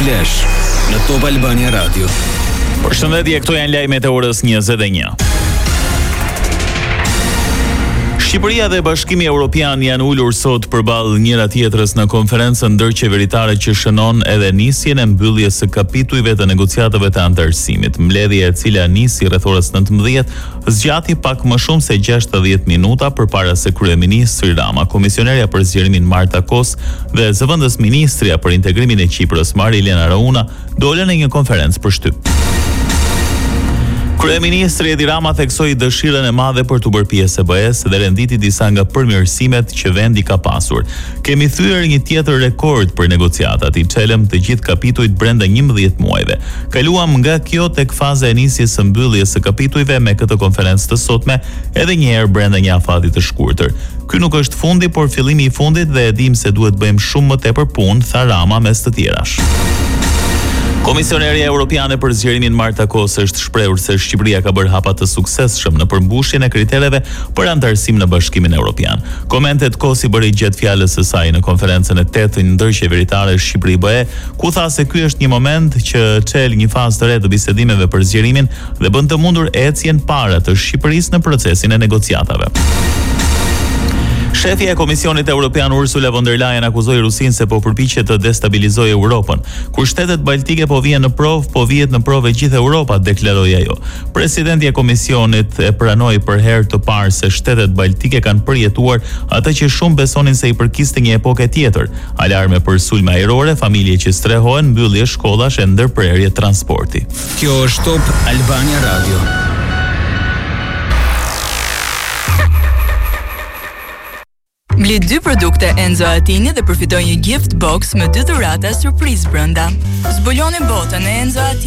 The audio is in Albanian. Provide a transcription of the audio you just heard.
Flash në Top Albania Radio. Përshëndetje, këto janë lajmet e orës 21. Shqipëria dhe Bashkimi Evropian janë ulur sot përballë njëra tjetrës në konferencën ndërqeveritare që shënon edhe nisjen e mbylljes së kapitujve të negociatave të antarësimit. Mbledhja e cila nisi rreth orës 19 zgjati pak më shumë se 60 minuta përpara se kryeministri Rama, komisionerja për zgjerimin Marta Kos dhe zëvendës ministrja për integrimin e Kiprës Marilena Rauna dolën në një konferencë për shtyp. Kryeministri Edi Rama theksoi dëshirën e madhe për të bërë pjesë e BE-s dhe renditi disa nga përmirësimet që vendi ka pasur. Kemi thyer një tjetër rekord për negociatat, i çelëm të gjithë kapitujt brenda 11 muajve. Kaluam nga kjo tek faza e nisjes së mbylljes së kapitujve me këtë konferencë të sotme, edhe një herë brenda një afati të shkurtër. Ky nuk është fundi, por fillimi i fundit dhe e dim se duhet bëjmë shumë më tepër punë, tha Rama mes të tjerash. Komisionerja Europiane për zgjerimin Marta Kos është shprehur se Shqipëria ka bërë hapa të suksesshëm në përmbushjen e kritereve për antarësim në Bashkimin Evropian. Komentet Kosi bëri gjatë fjalës së saj në konferencën e 8 ndërqeveritare Shqipëri-BE, ku tha se ky është një moment që çel një fazë të re të bisedimeve për zgjerimin dhe bën të mundur ecjen para të Shqipërisë në procesin e negociatave. Shefja e Komisionit Evropian Ursula von der Leyen akuzoi Rusinë se po përpiqet të destabilizojë Europën. Kur shtetet baltike po vihen në provë, po vihet në provë gjithë Europa, deklaroi ajo. Presidenti i Komisionit e pranoi për herë të parë se shtetet baltike kanë përjetuar atë që shumë besonin se i përkiste një epoke tjetër: alarme për sulme ajrore, familje që strehohen, mbyllje shkollash e ndërprerje transporti. Kjo është Top Albania Radio. Bli 2 produkte Enzo Attini dhe përfitoj një gift box me 2 dhurata surprise brenda. Zbuloni botën e Enzo Attini.